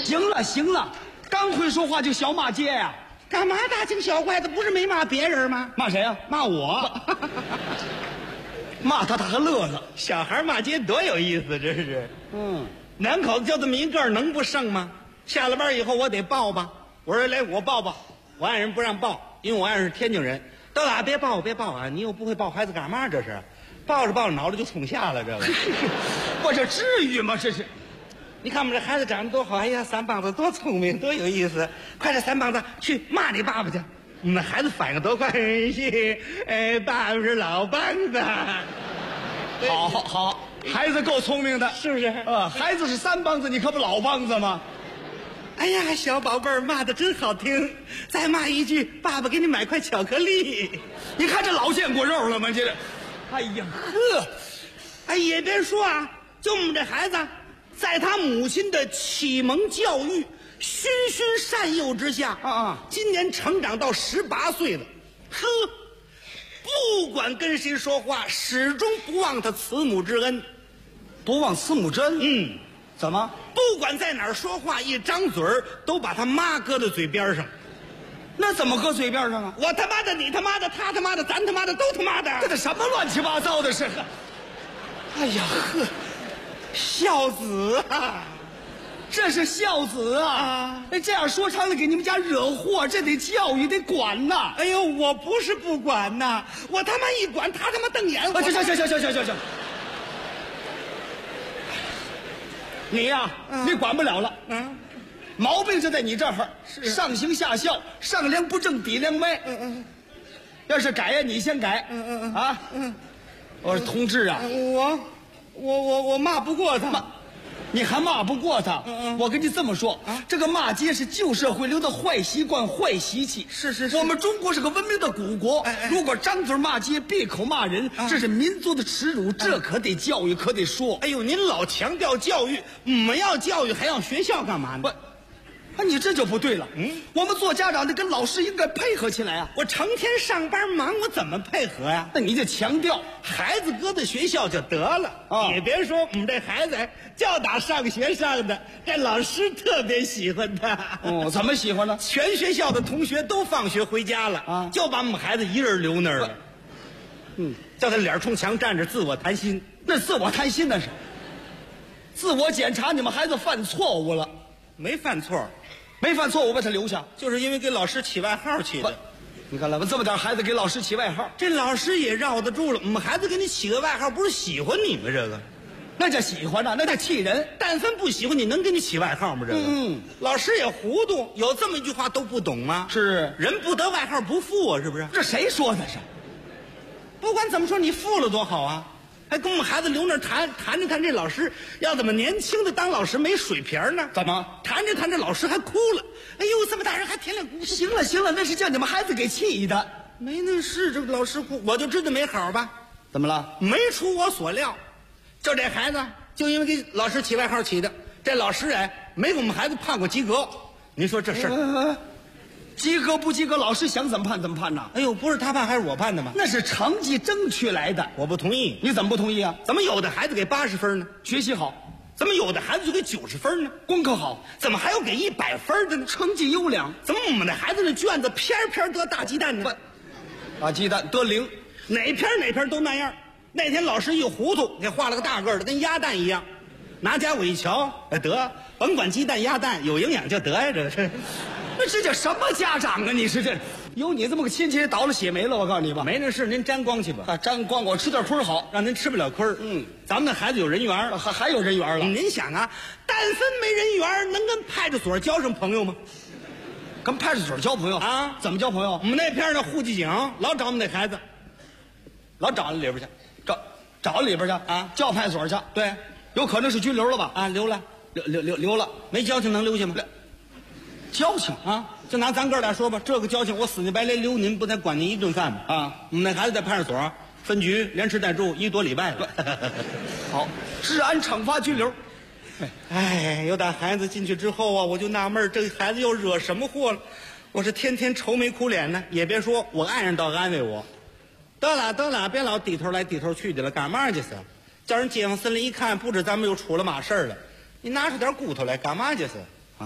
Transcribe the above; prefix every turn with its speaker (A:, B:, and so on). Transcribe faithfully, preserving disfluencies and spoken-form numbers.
A: 行了行了，刚会说话就小骂街呀、啊？
B: 干嘛大惊小怪的？不是没骂别人吗？
A: 骂谁呀、啊？
B: 骂我。
A: 骂他他还乐了。
B: 小孩骂街多有意思，这是。
A: 嗯，
B: 两口子就这么一个，能不剩吗？下了班以后我得抱吧。我说来，我抱抱。我爱人不让抱，因为我爱人是天津人。到哪别抱别抱啊！你又不会抱孩子干嘛？这是，抱着抱着脑袋就冲下了，这个。
A: 我这至于吗？这是。
B: 你看我们这孩子长得多好！哎呀，三棒子多聪明，多有意思！快点，三棒子去骂你爸爸去。那孩子反应多快！哎，爸爸是老棒子。
A: 好好好，孩子够聪明的，
B: 是不是？
A: 啊，孩子是三棒子，你可不老棒子吗？
B: 哎呀，小宝贝儿骂的真好听！再骂一句，爸爸给你买块巧克力。
A: 你看这老见过肉了吗？这，哎呀呵，
B: 哎也别说啊，就我们这孩子，在他母亲的启蒙教育、循循善诱之下，
A: 啊啊，
B: 今年成长到十八岁了。呵，不管跟谁说话，始终不忘他慈母之恩，
A: 不忘慈母之恩。
B: 嗯。
A: 怎么？
B: 不管在哪儿说话，一张嘴儿都把他妈搁在嘴边上。
A: 那怎么搁嘴边上啊？
B: 我他妈的，你他妈的，他他妈的，咱他妈的，都他妈的！
A: 这这什么乱七八糟的事？
B: 哎呀呵，孝子啊，
A: 这是孝子啊！那、啊、这样说长了，给你们家惹祸，这得教育，得管呐！
B: 哎呦，我不是不管呐，我他妈一管，他他妈瞪眼。
A: 啊，行行行行行行行行。你呀、啊嗯，你管不了了。嗯，毛病就在你这儿，是上行下效，上梁不正底梁歪。嗯嗯，要是改呀，你先改。嗯嗯嗯啊嗯，我说同志啊，
B: 我我我我骂不过他。
A: 骂你还骂不过他？嗯嗯，我跟你这么说啊，这个骂街是旧社会留的坏习惯、坏习气。
B: 是是是，
A: 我们中国是个文明的古国，哎哎，如果张嘴骂街、闭口骂人，啊，这是民族的耻辱，这可得教育，可得说。
B: 哎呦，您老强调教育，我们要教育还要学校干嘛呢？
A: 不。啊，你这就不对了。嗯，我们做家长的跟老师应该配合起来啊！
B: 我成天上班忙，我怎么配合呀？
A: 那你就强调
B: 孩子搁在学校就得了啊！也别说我们这孩子就打上学上的，这老师特别喜欢他。
A: 哦，怎么喜欢呢？
B: 全学校的同学都放学回家了啊，就把我们孩子一人留那儿了。嗯，叫他脸冲墙站着，自我谈心。
A: 那自我谈心那是自我检查，你们孩子犯错误了，
B: 没犯错。
A: 没犯错误把他留下，
B: 就是因为给老师起外号起的。
A: 你看了吧，这么点孩子给老师起外号，
B: 这老师也绕得住了。我们孩子给你起个外号，不是喜欢你吗？这个，
A: 那叫喜欢呐，那叫气人。
B: 但凡不喜欢你，能给你起外号吗？这个，
A: 嗯，
B: 老师也糊涂，有这么一句话都不懂吗？
A: 是，
B: 人不得外号不富啊，是不是？
A: 这谁说的是？
B: 不管怎么说，你富了多好啊！还跟我们孩子留那儿谈谈着谈，这老师要怎么年轻的当老师没水平呢？
A: 怎么
B: 谈着谈着老师还哭了？哎呦，这么大人还舔脸哭！
A: 行了行了，那是叫你们孩子给气的。
B: 没那事，这老师哭，我就知道没好吧？
A: 怎么了？
B: 没出我所料，就这孩子就因为给老师起外号起的，这老师哎没给我们孩子判过及格。您说这事儿？
A: 呃及格不及格，老师想怎么判怎么判呐？
B: 哎呦，不是他判还是我判的吗？
A: 那是成绩争取来的，
B: 我不同意。
A: 你怎么不同意啊？
B: 怎么有的孩子给八十分呢？
A: 学习好。
B: 怎么有的孩子就给九十分呢？
A: 功课好。
B: 怎么还有给一百分的呢？
A: 成绩优良。
B: 怎么我们的孩子的卷子篇篇得大鸡蛋呢？
A: 大鸡蛋得零，
B: 哪篇哪篇都那样。那天老师一糊涂，给画了个大个的，跟鸭蛋一样。拿家我一瞧，哎得，甭管鸡蛋鸭蛋，有营养就得呀，这是。
A: 那这叫什么家长啊？你是这有你这么个亲戚倒了血霉了，我告诉你吧，
B: 没那事，您沾光去吧。
A: 啊，沾光我吃点亏好，
B: 让您吃不了亏。嗯，咱们那孩子有人缘，
A: 还还有人缘了。
B: 您想啊，但凡没人缘，能跟派出所交上朋友吗？
A: 跟派出所交朋友
B: 啊？
A: 怎么交朋友？
B: 我们那片的户籍警老找我们那孩子，
A: 老找里边去，找找里边去
B: 啊，
A: 叫派出所去。
B: 对，
A: 有可能是拘留了吧？
B: 啊，留了，
A: 留留留留了，
B: 没交情能留下吗？
A: 交情
B: 啊，就拿咱哥俩说吧，这个交情，我死乞白赖留您，不得管您一顿饭吗？
A: 啊，
B: 我们那孩子在派出所分局连吃带住一多礼拜了。
A: 好，治安惩罚拘留。
B: 哎，有打孩子进去之后啊，我就纳闷，这孩子又惹什么祸了？我是天天愁眉苦脸呢。也别说，我爱人倒安慰我，得了得了，别老低头来低头去的了，干嘛去是？叫人街坊森林一看，不知咱们又出了嘛事儿了。你拿出点骨头来干嘛去是？